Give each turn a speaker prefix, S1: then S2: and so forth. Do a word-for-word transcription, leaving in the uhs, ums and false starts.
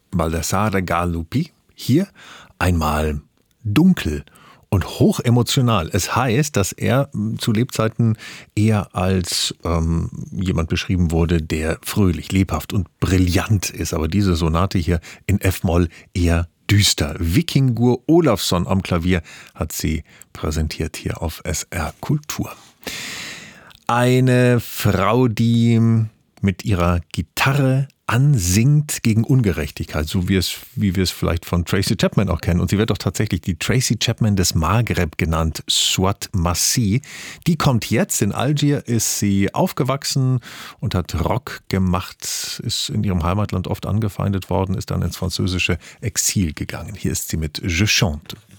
S1: Baldassare Galuppi. Hier einmal dunkel und hochemotional. Es heißt, dass er zu Lebzeiten eher als ähm, jemand beschrieben wurde, der fröhlich, lebhaft und brillant ist. Aber diese Sonate hier in F-Moll eher düster. Vikingur Olafsson am Klavier hat sie präsentiert hier auf S R Kultur. Eine Frau, die mit ihrer Gitarre ansingt gegen Ungerechtigkeit, so wie, es, wie wir es vielleicht von Tracy Chapman auch kennen. Und sie wird doch tatsächlich die Tracy Chapman des Maghreb genannt, Souad Massi. Die kommt jetzt, in Algier ist sie aufgewachsen und hat Rock gemacht, ist in ihrem Heimatland oft angefeindet worden, ist dann ins französische Exil gegangen. Hier ist sie mit Je chante.